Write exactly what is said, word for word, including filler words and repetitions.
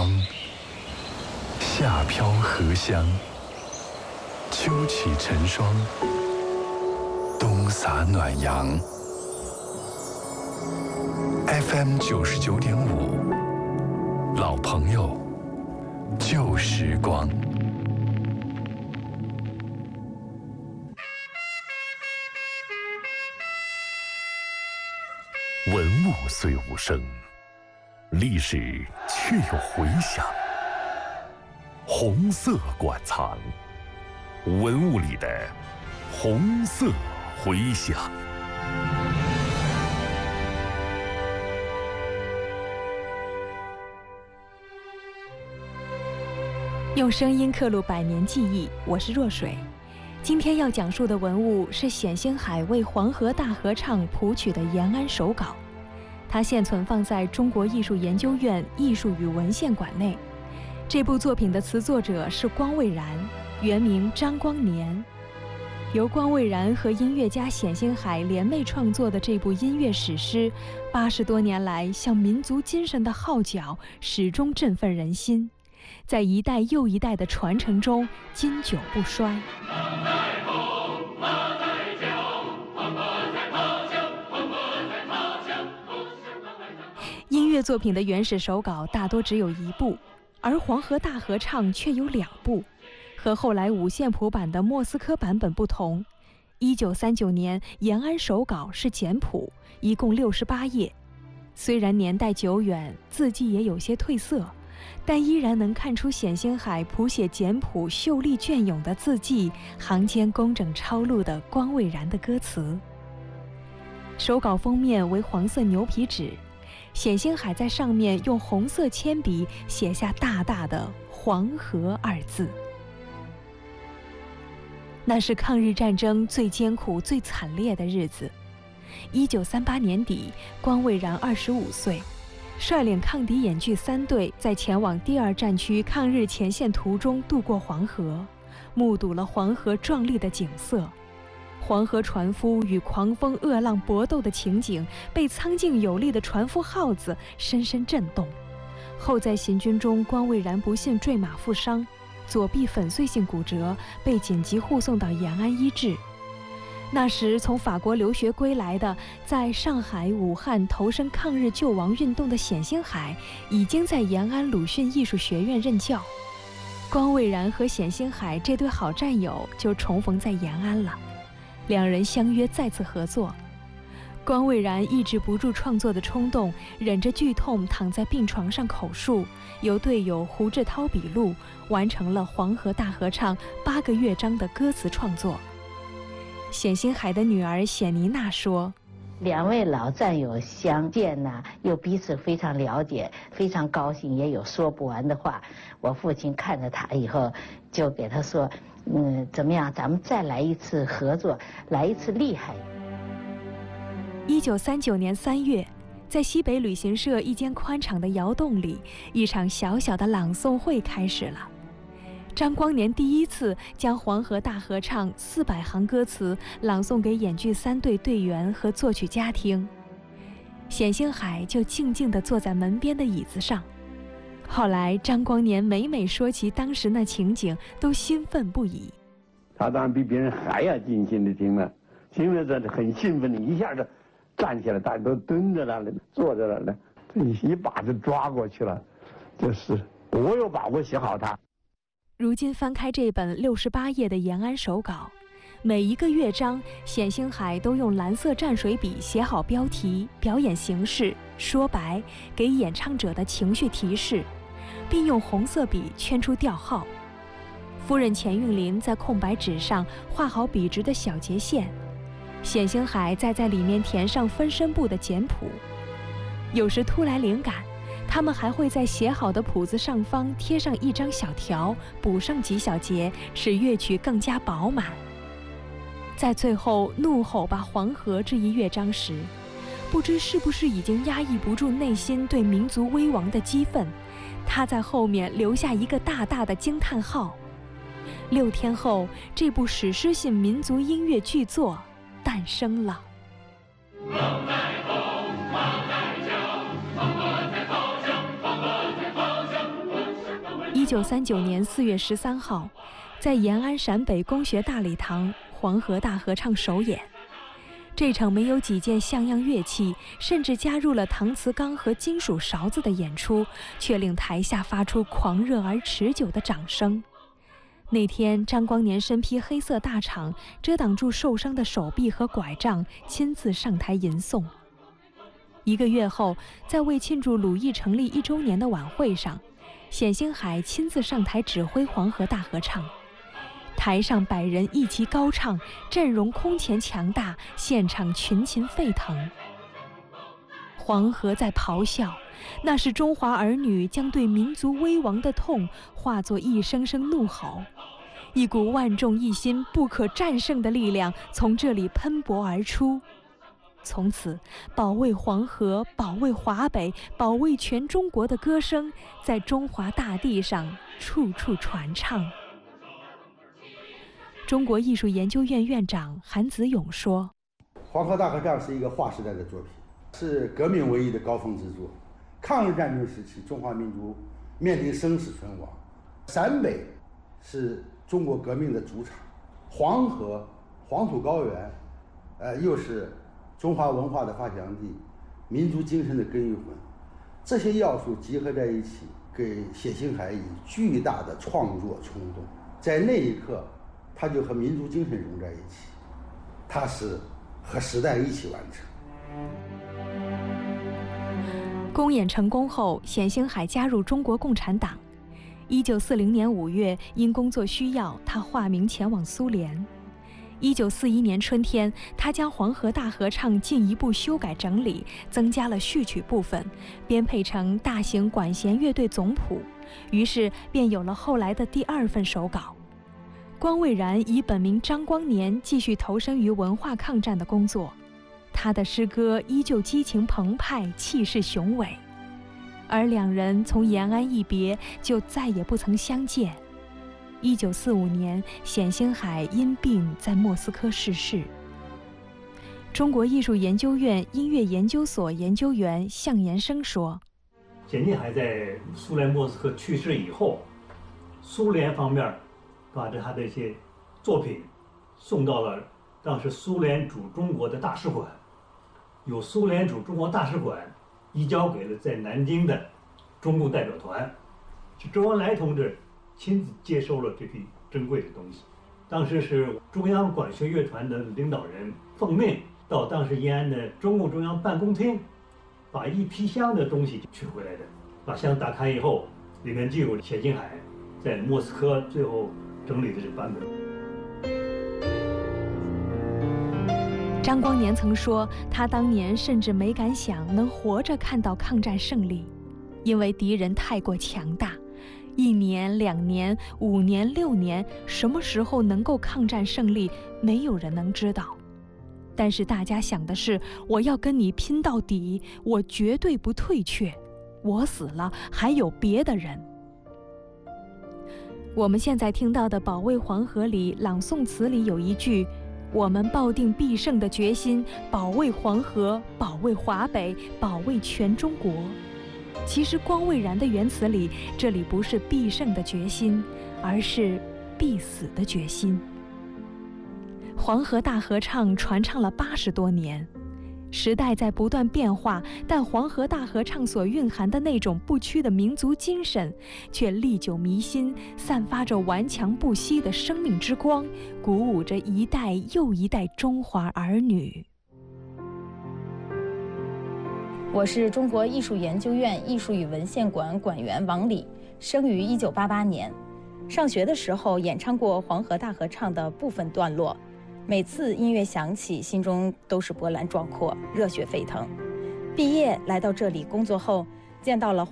光，夏飘荷香，秋起晨霜，冬洒暖阳。F M 九十九点五，老朋友，旧时光。 文物虽无声，历史却有回响。红色馆藏，文物里的红色回响。 用声音刻录百年记忆，我是若水。今天要讲述的文物是冼星海为黄河大合唱谱曲的延安手稿，它现存放在中国艺术研究院艺术与文献馆内。这部作品的词作者是光蔚然，原名张光年。由光蔚然和音乐家冼星海联袂创作的这部音乐史诗，八十多年来像民族精神的号角，始终振奋人心，在一代又一代的传承中经久不衰。音乐作品的原始手稿大多只有一部，而黄河大合唱却有两部。和后来五线谱版的莫斯科版本不同，一九三九年延安手稿是简谱，一共六十八页。虽然年代久远，字迹也有些褪色，但依然能看出冼星海谱写简谱秀丽隽永的字迹，行间工整抄录的光蔚然的歌词。手稿封面为黄色牛皮纸，冼星海在上面用红色铅笔写下大大的“黄河”二字。那是抗日战争最艰苦、最惨烈的日子。一九三八年底，光蔚然二十五岁，率领抗敌演剧三队在前往第二战区抗日前线途中渡过黄河，目睹了黄河壮丽的景色。黄河船夫与狂风恶浪搏斗的情景，被苍劲有力的船夫号子深深震动。后在行军中，光蔚然不幸坠马负伤，左臂粉碎性骨折，被紧急护送到延安医治。那时从法国留学归来的，在上海、武汉投身抗日救亡运动的冼星海，已经在延安鲁迅艺术学院任教。光蔚然和冼星海这对好战友就重逢在延安了，两人相约再次合作。光蔚然抑制不住创作的冲动，忍着剧痛躺在病床上口述，由队友胡志涛笔录，完成了《黄河大合唱》八个乐章的歌词创作。冼星海的女儿冼妮娜说：“ 两位老战友相见呢，又彼此非常了解，非常高兴，也有说不完的话。我父亲看着他以后，就给他说：‘嗯，怎么样？咱们再来一次合作，来一次厉害。’” 一九三九年三月，在西北旅行社一间宽敞的窑洞里，一场小小的朗诵会开始了。张光年第一次将《黄河大合唱》四百行歌词朗诵给演剧三队队员和作曲家听，冼星海就静静地坐在门边的椅子上。后来，张光年每每说起当时那情景，都兴奋不已。 他当然比别人还要尽心地听了，听了这很兴奋的，一下子站起来，大家都蹲在那里，坐在那里，这一把就抓过去了，就是我有把握写好它。 如今翻开这本六十八页的延安手稿，每一个乐章，冼星海都用蓝色蘸水笔写好标题、表演形式、说白，给演唱者的情绪提示，并用红色笔圈出调号。夫人钱韵林在空白纸上画好笔直的小节线，冼星海再在里面填上分声部的简谱。有时突来灵感，他们还会在写好的谱子上方贴上一张小条，补上几小节，使乐曲更加饱满。在最后怒吼吧黄河这一乐章时，不知是不是已经压抑不住内心对民族危亡的激愤，他在后面留下一个大大的惊叹号。六天后，这部史诗性民族音乐巨作诞生了。 黄在风，黄在江，黄河在咆哮，黄河在咆哮。 一九三九年四月十三号，在延安陕北公学大礼堂黄河大合唱首演。这场没有几件像样乐器，甚至加入了搪瓷缸和金属勺子的演出，却令台下发出狂热而持久的掌声。那天，张光年身披黑色大氅，遮挡住受伤的手臂和拐杖，亲自上台吟诵。一个月后，在为庆祝鲁艺成立一周年的晚会上，冼星海亲自上台指挥黄河大合唱。台上百人一齐高唱，阵容空前强大，现场群情沸腾。黄河在咆哮，那是中华儿女将对民族危亡的痛化作一声声怒吼。一股万众一心、不可战胜的力量从这里喷薄而出。从此，保卫黄河、保卫华北、保卫全中国的歌声在中华大地上处处传唱。中国艺术研究院院长韩子勇说：“ 黄河大合唱是一个划时代的作品，是革命文艺的高峰之作。抗日战争时期，中华民族面临生死存亡，陕北是中国革命的主场，黄河、黄土高原，呃，又是中华文化的发祥地，民族精神的根与魂。这些要素集合在一起，给冼星海以巨大的创作冲动。在那一刻，他就和民族精神融在一起，他是和时代一起完成。” 公演成功后，冼星海加入中国共产党。一九四零年五月，因工作需要，他化名前往苏联。一九四一年春天，他将黄河大合唱进一步修改整理，增加了序曲部分，编配成大型管弦乐队总谱，于是便有了后来的第二份手稿。光蔚然以本名张光年继续投身于文化抗战的工作，他的诗歌依旧激情澎湃，气势雄伟。而两人从延安一别，就再也不曾相见。一九四五年，冼星海因病在莫斯科逝世。中国艺术研究院音乐研究所研究员向延生说：“ 冼星海在苏联莫斯科去世以后，苏联方面把他的一些作品送到了当时苏联驻中国的大使馆，由苏联驻中国大使馆移交给了在南京的中共代表团，是周恩来同志亲自接收了这批珍贵的东西。当时是中央管弦乐团的领导人奉命到当时延安的中共中央办公厅，把一批箱的东西取回来的。把箱打开以后，里面就有冼星海在莫斯科最后整理的这版本。 张光年曾说，他当年甚至没敢想能活着看到抗战胜利，因为敌人太过强大。一年、两年、五年、六年，什么时候能够抗战胜利，没有人能知道。但是大家想的是，我要跟你拼到底，我绝对不退却。我死了，还有别的人。我们现在听到的《保卫黄河》里朗诵词里有一句：“我们抱定必胜的决心，保卫黄河，保卫华北，保卫全中国。”其实光蔚然的原词里，这里不是必胜的决心，而是必死的决心。黄河大合唱传唱了八十多年，时代在不断变化，但黄河大合唱所蕴含的那种不屈的民族精神，却历久弥新，散发着顽强不息的生命之光，鼓舞着一代又一代中华儿女。 我是中国艺术研究院艺术与文献馆馆员王礼，生于一九八八年。上学的时候演唱过黄河大合唱的部分段落，每次音乐响起，心中都是波澜壮阔，热血沸腾。毕业来到这里工作后，见到了